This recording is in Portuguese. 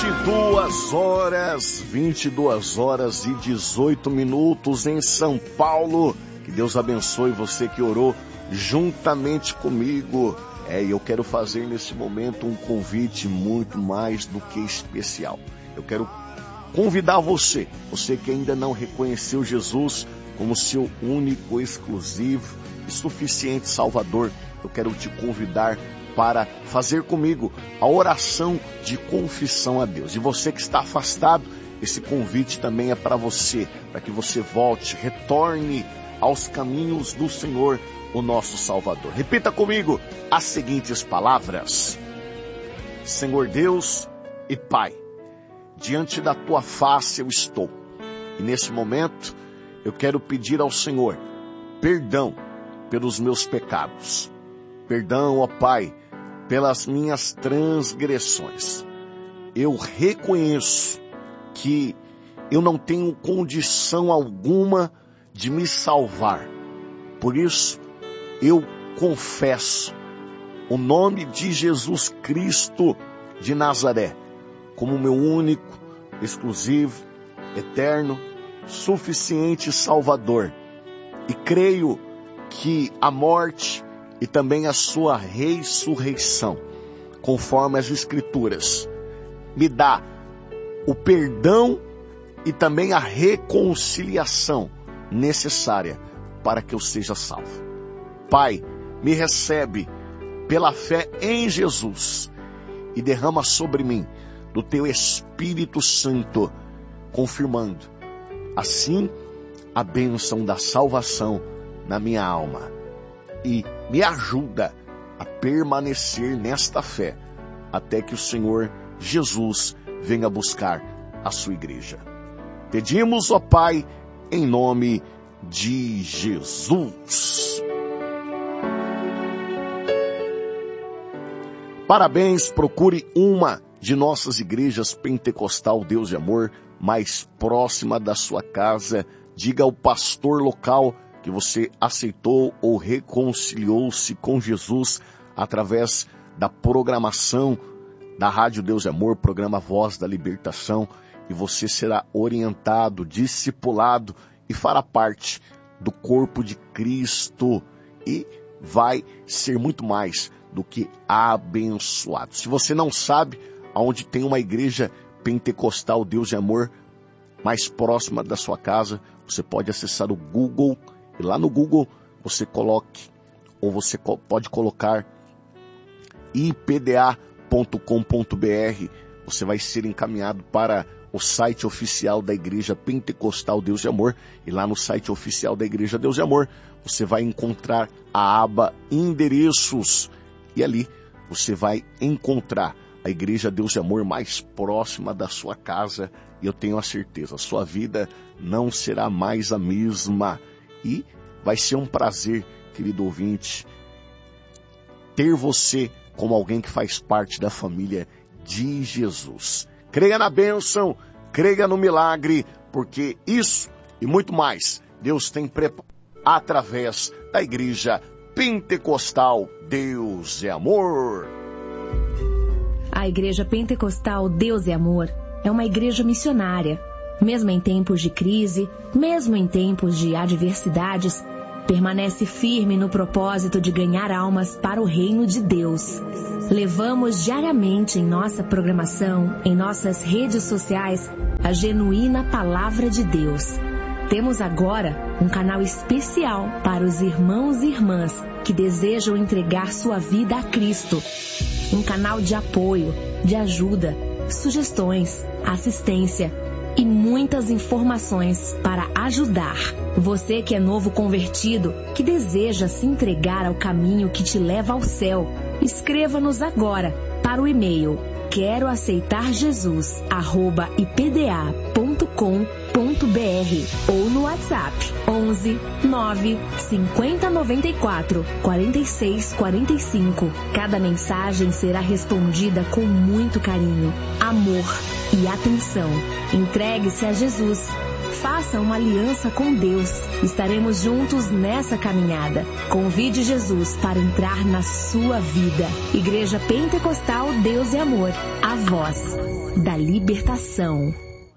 22 horas e 18 minutos em São Paulo. Que Deus abençoe você que orou juntamente comigo. Eu quero fazer nesse momento um convite muito mais do que especial. Eu quero convidar você que ainda não reconheceu Jesus como seu único, exclusivo e suficiente Salvador. Eu quero te convidar para fazer comigo a oração de confissão a Deus. E você que está afastado, esse convite também é para você, para que você volte, retorne aos caminhos do Senhor, o nosso Salvador. Repita comigo as seguintes palavras: Senhor Deus e Pai, diante da tua face eu estou. E nesse momento eu quero pedir ao Senhor perdão pelos meus pecados. Perdão, ó Pai, pelas minhas transgressões. Eu reconheço que eu não tenho condição alguma de me salvar. Por isso, eu confesso o nome de Jesus Cristo de Nazaré como meu único, exclusivo, eterno, suficiente Salvador. E creio que a morte e também a sua ressurreição, conforme as Escrituras, me dá o perdão e também a reconciliação necessária para que eu seja salvo. Pai, me recebe pela fé em Jesus e derrama sobre mim do teu Espírito Santo, confirmando assim a bênção da salvação na minha alma. E me ajuda a permanecer nesta fé até que o Senhor Jesus venha buscar a sua igreja. Pedimos, ó Pai, em nome de Jesus. Parabéns, procure uma de nossas igrejas pentecostal Deus e Amor mais próxima da sua casa. Diga ao pastor local que você aceitou ou reconciliou-se com Jesus através da programação da Rádio Deus e Amor, programa Voz da Libertação, e você será orientado, discipulado e fará parte do corpo de Cristo e vai ser muito mais do que abençoado. Se você não sabe aonde tem uma igreja pentecostal Deus e Amor mais próxima da sua casa, você pode acessar o Google. E lá no Google você coloque, ou você pode colocar ipda.com.br, você vai ser encaminhado para o site oficial da Igreja Pentecostal Deus e Amor. E lá no site oficial da Igreja Deus e Amor, você vai encontrar a aba Endereços. E ali você vai encontrar a Igreja Deus e Amor mais próxima da sua casa. E eu tenho a certeza, sua vida não será mais a mesma. E vai ser um prazer, querido ouvinte, ter você como alguém que faz parte da família de Jesus. Creia na bênção, creia no milagre, porque isso e muito mais Deus tem preparado através da Igreja Pentecostal Deus é Amor. A Igreja Pentecostal Deus é Amor é uma igreja missionária. Mesmo em tempos de crise, mesmo em tempos de adversidades, permanece firme no propósito de ganhar almas para o reino de Deus. Levamos diariamente em nossa programação, em nossas redes sociais, a genuína palavra de Deus. Temos agora um canal especial para os irmãos e irmãs que desejam entregar sua vida a Cristo. Um canal de apoio, de ajuda, sugestões, assistência e muitas informações para ajudar. Você que é novo convertido, que deseja se entregar ao caminho que te leva ao céu, escreva-nos agora para o e-mail queroaceitarjesus@ipda.com.br ou no WhatsApp 11 9 50 94 46 45. Cada mensagem será respondida com muito carinho, amor e atenção. Entregue-se a Jesus. faça uma aliança com Deus. Estaremos juntos nessa caminhada. Convide Jesus para entrar na sua vida. Igreja Pentecostal Deus e Amor, a voz da libertação.